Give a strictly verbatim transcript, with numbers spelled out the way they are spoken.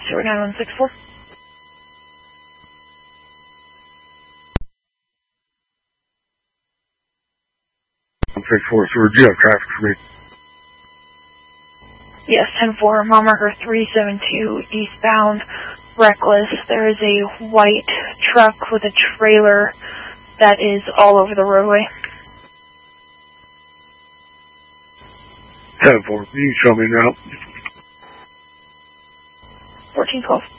zero nine one six four. six four, sir. Do you have traffic for me? Yes, ten four, mile marker three seven two, eastbound, reckless. There is a white truck with a trailer that is all over the roadway. ten four, can you show me now? fourteen twelve.